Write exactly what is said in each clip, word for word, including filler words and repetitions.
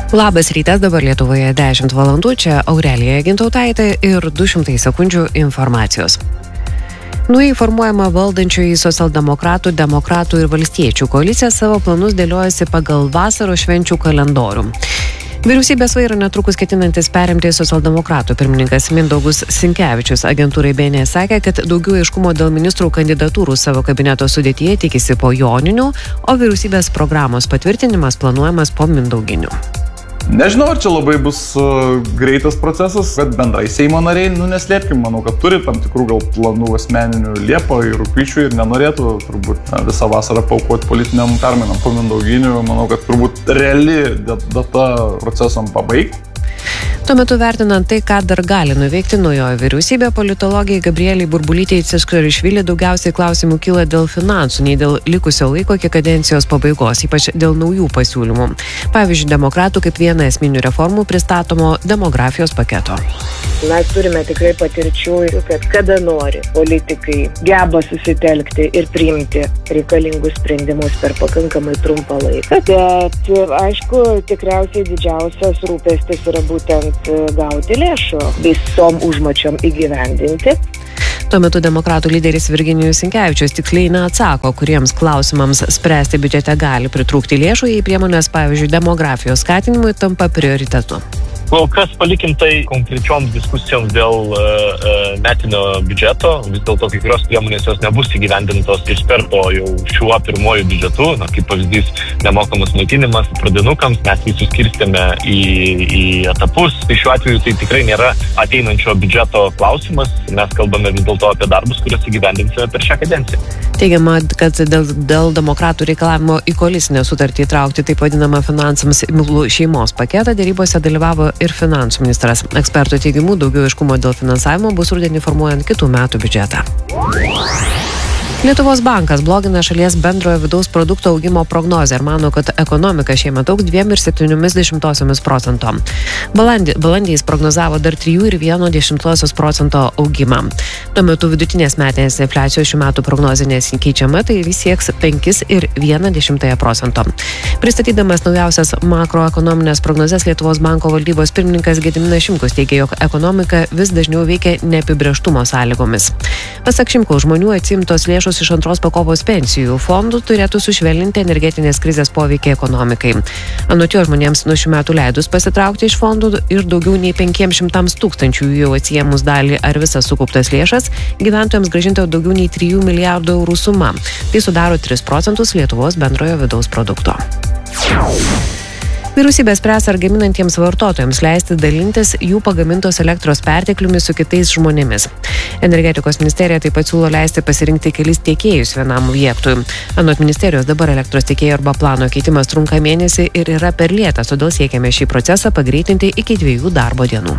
Labas rytas, dabar Lietuvoje dešimt valandų, čia Aurelija Gintautaitė ir du šimtai sekundžių informacijos. Naujai formuojama valdančioji socialdemokratų, demokratų ir valstiečių koalicija savo planus dėliojasi pagal vasaros švenčių kalendorių. Vyriausybės vairą netrukus ketinantis perimti socialdemokratų pirmininkas Mindaugas Sinkevičius agentūrai B N S sakė, kad daugiau aiškumo dėl ministrų kandidatūrų savo kabineto sudėtyje tikisi po joninių, o vyriausybės programos patvirtinimas planuojamas po mindauginių. Nežinau, ar čia labai bus uh, greitas procesas, bet bendrai Seimo nariai, nu neslėpkim, manau, kad turi tam tikrų gal planų asmeninių Liepą ir rugpjūčių ir nenorėtų turbūt na, visą vasarą paaukoti politiniam permainam po mindauginių. Manau, kad turbūt reali data procesam pabaigti. Tuo metu vertinant tai, ką dar gali nuveikti naujoji vyriausybė, politologijai Gabrieliai Burbulytei Ciskarišvili daugiausiai klausimų kyla dėl finansų, nei dėl likusio laiko iki kadencijos pabaigos, ypač dėl naujų pasiūlymų. Pavyzdžiui, demokratų kaip viena esminių reformų pristatomo demografijos paketo. Mes turime tikrai patirčių, kad kada nori politikai geba susitelkti ir priimti reikalingus sprendimus per pakankamai trumpą laiką. Bet, aišku, tikriausiai didžiausias rūpestis yra būtent gauti lėšų visom užmačiom įgyvendinti. Tuo metu demokratų lyderis Virginijus Sinkevičius tiksliai neatsako, kuriems klausimams spręsti biudžete gali pritrūkti lėšų, jei priemonės, pavyzdžiui, demografijos skatinimui tampa prioritetu. Kol kas palikim tai konkrečioms diskusijoms dėl uh, metinio biudžeto. Vis dėlto kai kurios priemonės jos nebus įgyvendintos iš karto jau šiuo pirmuoju biudžetu. Na, kaip pavyzdys, nemokamas maitinimas pradinukams, mes jį suskirstėme į, į etapus. Tai šiuo atveju tai tikrai nėra ateinančio biudžeto klausimas. Mes kalbame vis dėlto apie darbus, kuriuos įgyvendinsime per šią kadenciją. Teigiama, kad dėl, dėl demokratų reikalavimo į koalicinę sutartį įtraukti taip vadinamą finansams imlų šeimos paketą dėrybose dalyvavo ir finansų ministras. Ekspertų teigimu, daugiau aiškumo dėl finansavimo bus rudenį formuojant kitų metų biudžetą. Lietuvos bankas blogina šalies bendrojo vidaus produkto augimo prognozę ir mano, kad ekonomika šiemet augs dviem ir septyniomis dešimtosiomis procento. Balandį, balandį jis prognozavo dar trijų ir vieno dešimtosios procento augimą. Tuo metu vidutinės metinės infliacijos šių metų prognozė nesikeičiama, tai vis sieks penkis ir vieną dešimtąją procento. Pristatydamas naujausias makroekonominės prognozes, Lietuvos banko valdybos pirmininkas Gediminas Šimkus teigia, jog ekonomika vis dažniau veikia neapibrėžtumo sąlygomis. Pasak Šimkaus, žmonių atsiimtos lėšos iš antros pakopos pensijų fondų turėtų sušvelninti energetinės krizės poveikį ekonomikai. Anot jo, žmonėms nuo šių metų leidus pasitraukti iš fondų ir daugiau nei penkiems šimtams tūkstančių jau atsiėmus dalį ar visas sukauptas lėšas, gyventojams grąžinta daugiau nei trijų milijardų eurų suma. Tai sudaro tris procentus Lietuvos bendrojo vidaus produkto. Vyriausybė spręs, ar gaminantiems vartotojams leisti dalintis jų pagamintos elektros pertekliumi su kitais žmonėmis. Energetikos ministerija taip pat siūlo leisti pasirinkti kelis tiekėjus vienam objektui. Anot ministerijos dabar elektros tiekėjo arba plano keitimas trunka mėnesį ir yra per lėtas, todėl siekiame šį procesą pagreitinti iki dviejų darbo dienų.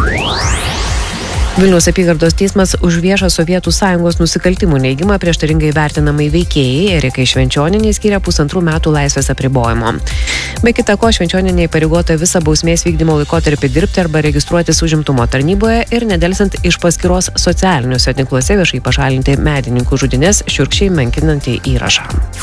Vilniaus apygardos teismas už viešą Sovietų sąjungos nusikaltimų neigimą prieštaringai vertinamai veikėjai Erikai Švenčionienei skyrė pusantrų metų laisvės apribojimo. Be kita ko, Švenčionienei įpareigota visą bausmės vykdymo laikotarpį dirbti arba registruotis užimtumo tarnyboje ir nedelsiant iš paskyros socialiniuose tinkluose viešai pašalinti medininkų žudynės šiurkščiai menkinantį įrašą.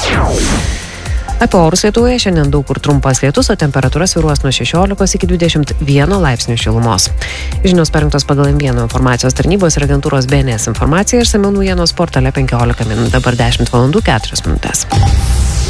Apie orus Lietuvoje šiandien daug kur trumpas lietus, o temperatūra svyruos nuo šešiolikos iki dvidešimt vieno laipsnių šilumos. Žinios parinktos pagal M vienas informacijos tarnybos ir agentūros B N S informaciją ir išsamiau naujienos portale penkiolika min. Dabar dešimt valandų keturios minutės.